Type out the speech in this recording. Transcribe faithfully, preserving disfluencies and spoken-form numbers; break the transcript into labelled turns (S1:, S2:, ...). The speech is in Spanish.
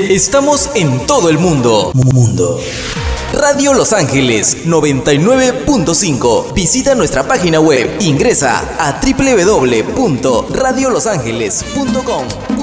S1: Estamos en todo el mundo. Mundo. Radio Los Ángeles noventa y nueve punto cinco. Visita nuestra página web. Ingresa a doble u doble u doble u punto radio los ángeles punto com.